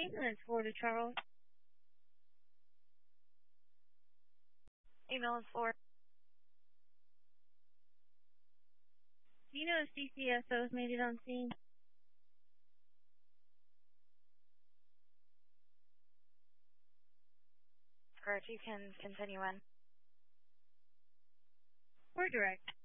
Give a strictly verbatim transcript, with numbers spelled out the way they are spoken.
Ambulance four to Charles. Ambulance four. Do you know if C C S Os made it on scene? Correct, you can continue in. We're direct.